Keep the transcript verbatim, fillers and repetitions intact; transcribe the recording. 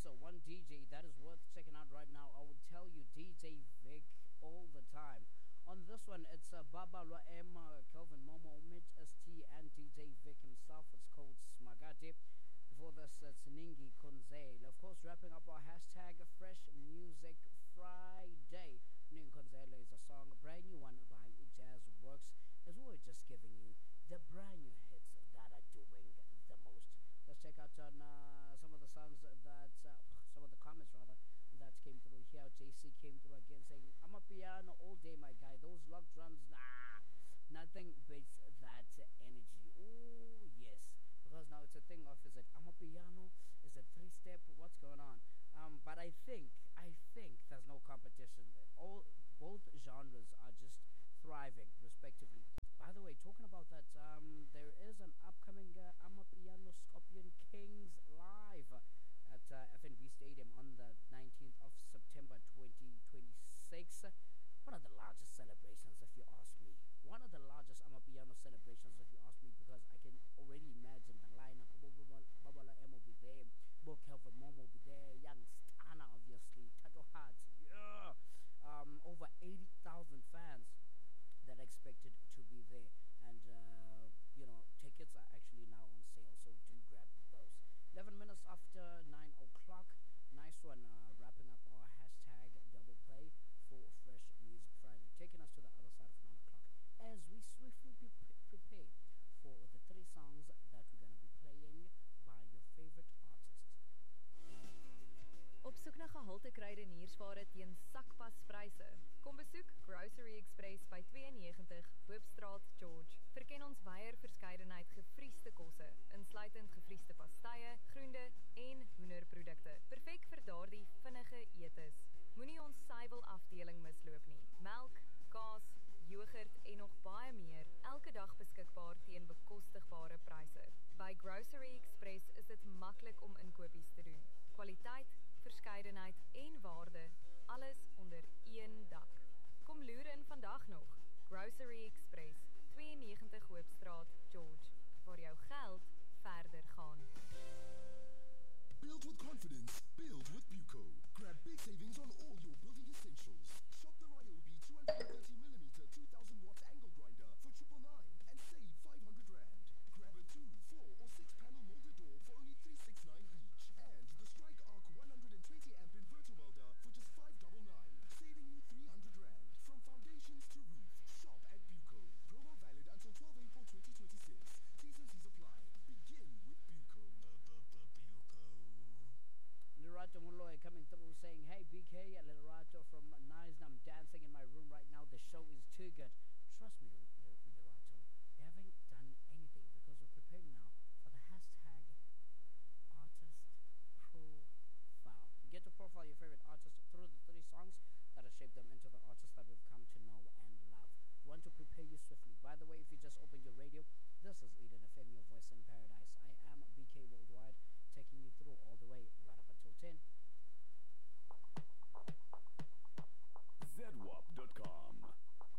So one D J that is worth checking out right now, I would tell you D J Vic all the time. On this one, it's uh, Baba Lwa M, uh, Kelvin Momo, Mitch S T, and D J Vic himself. It's called Smagate. Before this, it's Ningi Konzele. Of course, wrapping up our hashtag Fresh Music Friday. Ningi Konzele is a song, a brand new one by Jazz Works, as we were just giving you the brand new hits that are doing the most. Let's check out on uh, some of the songs that, uh, some of the comments rather, that came through here. J C came through again saying, I'm a piano all day, my guy. Those lock drums, nah, nothing beats that energy. Oh, yes. Because now it's a thing of, is it I'm a piano? Is it three step? What's going on? Um, but I think, I think there's no competition. All, both genres are just thriving, respectively. By the way, talking about that, um, there is an upcoming uh, Amapiano Scorpion Kings live at uh, F N B Stadium on the nineteenth of September twenty twenty-six. One of the largest celebrations, if you ask me. One of the largest Amapiano celebrations, if you ask me, because I can already imagine the lineup. Babala M will be there, Bo Kelvin Momo will be there, Young Stana, obviously, Tato Hart, yeah! Um, over eighty thousand fans that are expected to be there, and uh, you know, tickets are actually now on sale, so do grab those. eleven minutes after nine o'clock, nice one. Uh, wrapping up our hashtag double play for Fresh Music Friday, taking us to the other side of nine o'clock as we swiftly pre- prepare for the three songs that we're going to be playing by your favorite artist. Op soek na gehalte kruideniersware teen sakpaspryse. Kom besoek Grocery Express by tweeënnegentig Hoopstraat, George. Verken ons wyeer verskeidenheid gevriesde kosse, insluitend gevriesde pastye, groente en hoenderprodukte. Perfek vir daardie vinnige etes. Moenie ons suiwel afdeling misloop nie. Melk, kaas, yoghurt en nog baie meer, elke dag beskikbaar teen bekostigbare pryse. By Grocery Express is dit maklik om inkopies te doen. Kwaliteit, verskeidenheid en waarde, alles onder een dak. Kom loer in vandag nog. Grocery Express, tweeënnegentig Hoopstraat, George, waar jou geld verder gaan. Build with confidence, build with Buco. Grab big savings on all your building essentials. Shop the Ryobi two thirty millimeter two thousand watt angle grinder for triple nine and save five hundred rand. Grab a two, four or six panel molded door for only three sixty-nine each. And the Strike Arc one hundred twenty amp inverter welder for just five ninety-nine, saving you three hundred rand. From foundations to roof, shop at Buco. Promo valid until twelve April twenty twenty-six. T's and C's apply. Begin with Buco. Lerato Muloy coming through saying, hey B K, Lerato from Nice, I'm dancing in my room right now, the show is too good. Trust me, Lerato, we haven't done anything because we're preparing now for the hashtag artist profile. You get to profile your favorite artist through the three songs that have shaped them into the artists that we've come to know and love. We want to prepare you swiftly. By the way, if you just opened your radio, this is Eden F M, your voice in